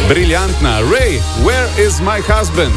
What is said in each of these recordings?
Briljantna. Ray, where is my husband?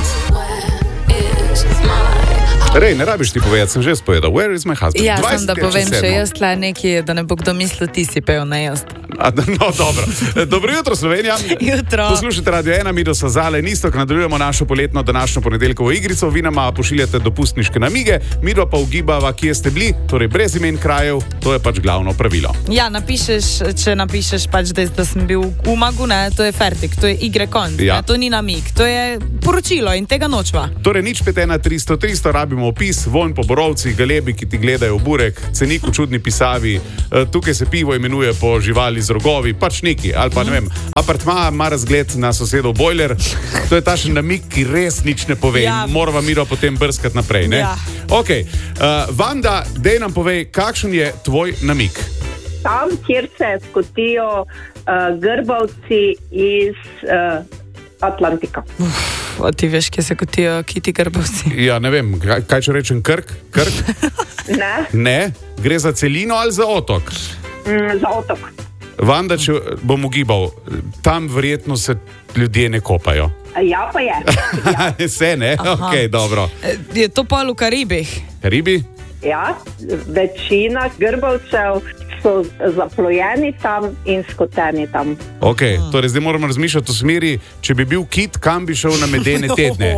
Rej, ne rabiš ti povedati, sem že spovedal. Where is my husband? Ja, sem da povem, če jaz tle nekaj, da ne bo kdo mislil, ti si pel, ne jaz. No, dobro. Dobro jutro, Slovenija. Jutro. Poslušajte Radio 1, mi do Sazale Nistok, nadaljujemo našo poletno današnjo ponedeljkovo igrico. Vi nama pošiljate dopustniške namige, mi pa ugibava, kje ste bili, torej brez imen krajev, to je pač glavno pravilo. Ja, če napišeš pač, da sem bil v Umagu, ne, to je fertik, to je igre konc, ja. To ni namig, to je poročilo in tega nočva. Torej, nič 51300 rabimo opis, vonj po borovcih, galebi, ki ti gledajo v burek, cenik v čudni pisavi, tukaj se pivo imenuje po živali z rogovi, pač neki, ali pa ne vem, apartma ima razgled na sosedov bojler, to je tašen namig, ki res nič ne pove, ja. Morava miro potem brskati naprej, ne? Ja. Ok, Vanda, dej nam povej, kakšen je tvoj namig? Tam, kjer se skotijo grbavci iz Atlantika. Ti veš, kje se kotijo kiti grbavci? Ja, ne vem, kaj če rečem, Krk? Ne. Ne? Gre za celino ali za otok? Za otok. Vanda, če bom ugibal, tam verjetno se ljudje ne kopajo. Ja, pa je. Ja. Se ne? Ok, dobro. Je to pol v Karibih? Karibi? Ja, večina grbavcev so zaplojeni tam in skoteni tam. Ok, torej zdaj moramo razmišljati v smeri, če bi bil kit, kam bi šel na medene tedne.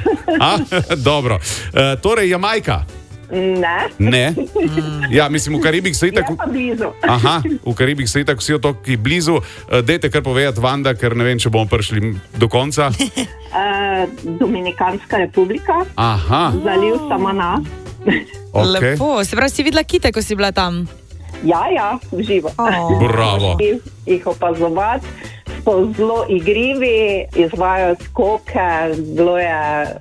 Dobro. Torej, Jamajka? Ne. Ne? Ja, mislim, v Karibih so itak... Je pa blizu. Aha, v Karibih so itak vsi otoki blizu. Dejte kar povedati, Vanda, ker ne vem, če bomo prišli do konca. Dominikanska republika. Aha. Zaliv Samana. Okay. Lepo, se pravi, si videla kite, ko si bila tam? Ja, v živo. Bravo. Jih opazovati, so zelo igrivi, izvajajo skoke, bilo je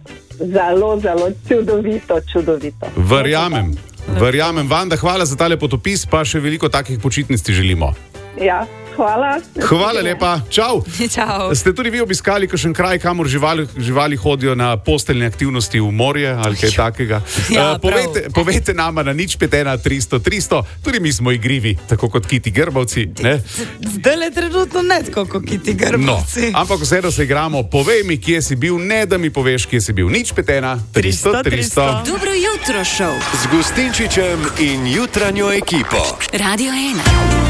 zelo čudovito. Verjamem, Vanda, hvala za tale potopis, pa še veliko takih počitnic ti želimo. Ja, hvala. Hvala lepa, čau. Čau. Ste tudi vi obiskali kakšen kraj, kamor živali hodijo na posteljne aktivnosti v morje ali kaj takega? Ja, povejte nama na nič 51300, tudi mi smo igrivi, tako kot kiti grbavci, ne? Zdaj le trenutno ne tako kot kiti grbavci. No, ampak vseeno se igramo, povej mi, kje si bil, ne da mi poveš, kje si bil. Nič 51300. Dobro jutro, šov z Gustinčičem in jutranjo ekipo. Radio 1.